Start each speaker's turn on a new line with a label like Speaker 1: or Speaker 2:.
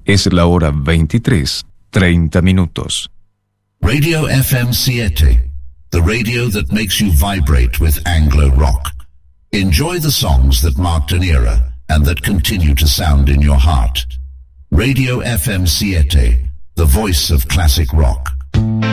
Speaker 1: Es la hora 23:30.
Speaker 2: Radio FM 7, the radio that makes you vibrate with Anglo rock. Enjoy the songs that marked an era and that continue to sound in your heart. Radio FM 7, the voice of classic rock.